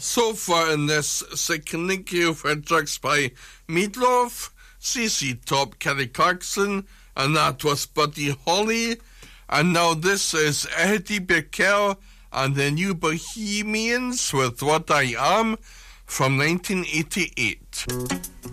So far in this second you've heard tracks by Meatloaf, CC Top, Kelly Clarkson, and that was Buddy Holly. And now this is Eddie Brickell and the New Bohemians with What I Am from 1988.